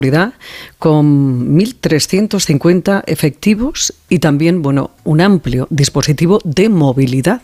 seguridad con 1.350 efectivos y también, un amplio dispositivo de movilidad.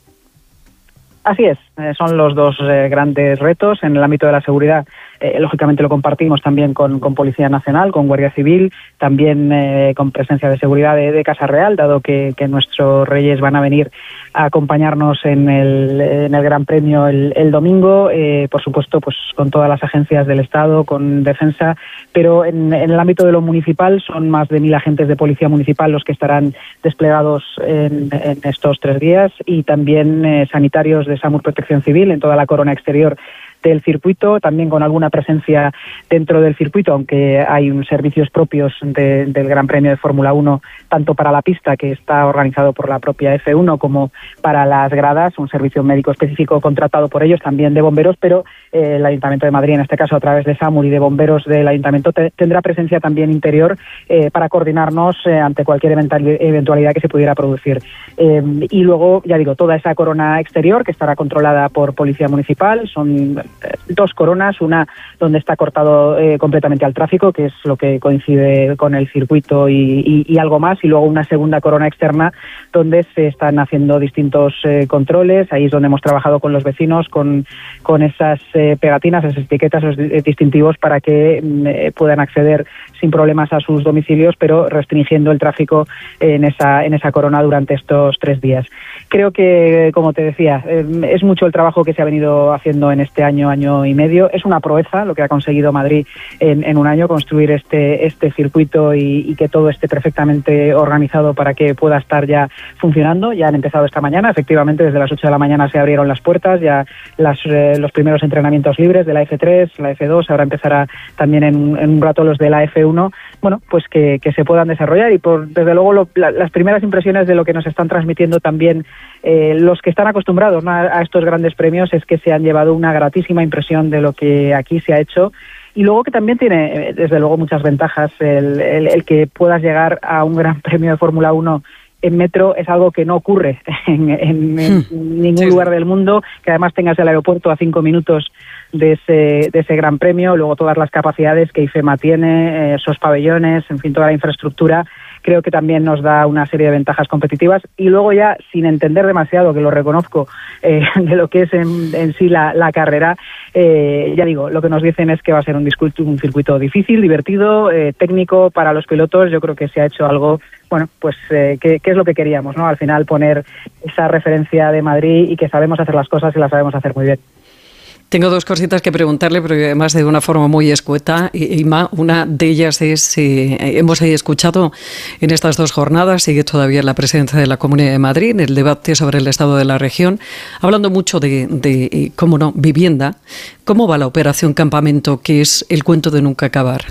Así es, son los dos grandes retos en el ámbito de la seguridad. Lógicamente lo compartimos también con Policía Nacional, con Guardia Civil, también con presencia de seguridad de Casa Real, dado que nuestros reyes van a venir a acompañarnos en el Gran Premio el domingo, por supuesto pues con todas las agencias del Estado, con Defensa, pero en el ámbito de lo municipal son más de 1.000 agentes de Policía Municipal los que estarán desplegados en estos 3 días y también sanitarios de SAMUR Protección Civil en toda la corona exterior del circuito, también con alguna presencia dentro del circuito, aunque hay servicios propios del Gran Premio de Fórmula 1, tanto para la pista, que está organizado por la propia F1, como para las gradas, un servicio médico específico contratado por ellos, también de bomberos, pero el Ayuntamiento de Madrid, en este caso a través de SAMUR y de bomberos del Ayuntamiento, tendrá presencia también interior para coordinarnos ante cualquier eventualidad que se pudiera producir. Y luego, ya digo, toda esa corona exterior que estará controlada por Policía Municipal, son 2 coronas, una donde está cortado completamente al tráfico, que es lo que coincide con el circuito y algo más, y luego una segunda corona externa donde se están haciendo distintos controles. Ahí es donde hemos trabajado con los vecinos, con esas pegatinas, esas etiquetas, esos distintivos para que puedan acceder sin problemas a sus domicilios, pero restringiendo el tráfico en esa corona durante estos 3 días. Creo que, como te decía, es mucho el trabajo que se ha venido haciendo en este año y medio. Es una proeza lo que ha conseguido Madrid en un año, construir este circuito y que todo esté perfectamente organizado para que pueda estar ya funcionando. Ya han empezado esta mañana, efectivamente, desde las 8 de la mañana se abrieron las puertas, ya los primeros entrenamientos libres de la F3, la F2, ahora empezará también en un rato los de la F1, pues que se puedan desarrollar y desde luego las primeras impresiones de lo que nos están transmitiendo también los que están acostumbrados, ¿no?, a estos grandes premios es que se han llevado una gratísima impresión de lo que aquí se ha hecho. Y luego que también tiene, desde luego, muchas ventajas el que puedas llegar a un Gran Premio de Fórmula 1 en metro. Es algo que no ocurre en ningún lugar del mundo, que además tengas el aeropuerto a 5 minutos de ese Gran Premio, luego todas las capacidades que IFEMA tiene, esos pabellones, en fin, toda la infraestructura. Creo que también nos da una serie de ventajas competitivas y luego ya, sin entender demasiado, que lo reconozco, de lo que es en sí la carrera, ya digo, lo que nos dicen es que va a ser un circuito difícil, divertido, técnico para los pilotos. Yo creo que se ha hecho algo, que es lo que queríamos, ¿no? Al final poner esa referencia de Madrid y que sabemos hacer las cosas y las sabemos hacer muy bien. Tengo 2 cositas que preguntarle, pero además de una forma muy escueta. Ima, una de ellas es, hemos escuchado en estas 2 jornadas, sigue todavía la presidencia de la Comunidad de Madrid, en el debate sobre el estado de la región, hablando mucho de cómo no, vivienda. ¿Cómo va la operación Campamento, que es el cuento de nunca acabar?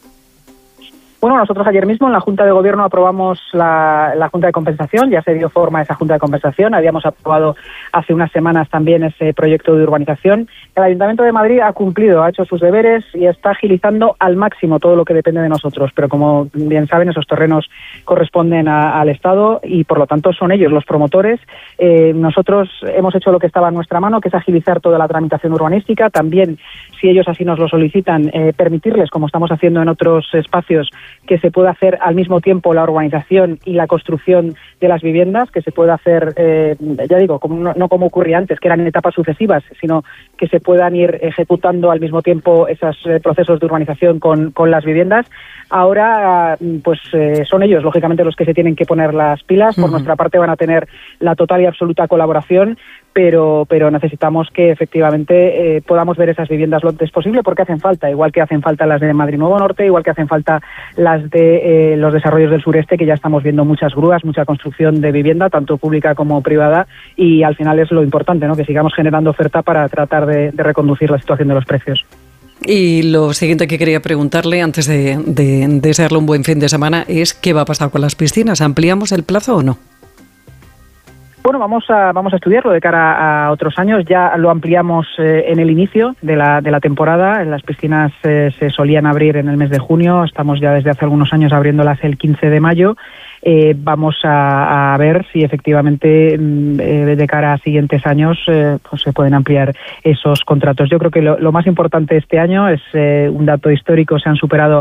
Bueno, nosotros ayer mismo en la Junta de Gobierno aprobamos la Junta de Compensación, ya se dio forma a esa Junta de Compensación, habíamos aprobado hace unas semanas también ese proyecto de urbanización. El Ayuntamiento de Madrid ha cumplido, ha hecho sus deberes y está agilizando al máximo todo lo que depende de nosotros, pero como bien saben, esos terrenos corresponden al Estado y por lo tanto son ellos los promotores. Nosotros hemos hecho lo que estaba en nuestra mano, que es agilizar toda la tramitación urbanística, también, si ellos así nos lo solicitan, permitirles, como estamos haciendo en otros espacios, que se pueda hacer al mismo tiempo la urbanización y la construcción de las viviendas, que se pueda hacer, ya digo, no como ocurría antes, que eran en etapas sucesivas, sino que se puedan ir ejecutando al mismo tiempo esos procesos de urbanización con las viviendas. Ahora, son ellos, lógicamente, los que se tienen que poner las pilas. Por nuestra parte van a tener la total y absoluta colaboración, pero necesitamos que efectivamente podamos ver esas viviendas lo antes posible, porque hacen falta, igual que hacen falta las de Madrid Nuevo Norte, igual que hacen falta las de los desarrollos del sureste, que ya estamos viendo muchas grúas, mucha construcción de vivienda, tanto pública como privada, y al final es lo importante, ¿no?, que sigamos generando oferta para tratar de reconducir la situación de los precios. Y lo siguiente que quería preguntarle, antes de desearle un buen fin de semana, es ¿qué va a pasar con las piscinas? ¿Ampliamos el plazo o no? Bueno, vamos a estudiarlo de cara a otros años. Ya lo ampliamos en el inicio de la temporada. Las piscinas se solían abrir en el mes de junio. Estamos ya desde hace algunos años abriéndolas el 15 de mayo. Vamos a ver si efectivamente de cara a siguientes años pues se pueden ampliar esos contratos. Yo creo que lo más importante este año es un dato histórico. Se han superado